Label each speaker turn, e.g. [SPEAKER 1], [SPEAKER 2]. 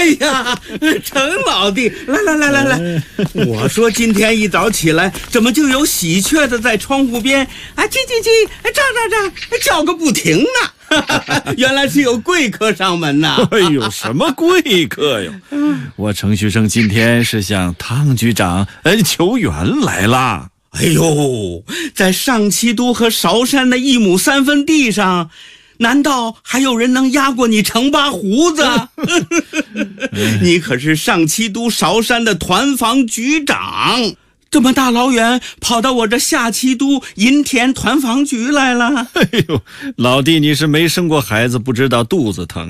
[SPEAKER 1] 哎呀，程老弟，来，我说今天一早起来，怎么就有喜鹊的在窗户边啊叽叽叽，喳，叫个不停呢？原来是有贵客上门呐！
[SPEAKER 2] 哎呦，什么贵客哟？我程旭生今天是向汤局长求援来啦。
[SPEAKER 1] 哎呦，在上七都和韶山的1亩3分地上，难道还有人能压过你程八胡子？你可是上七都韶山的团房局长，这么大老远跑到我这下七都银田团房局来了。
[SPEAKER 2] 哎呦，老弟，你是没生过孩子，不知道肚子疼。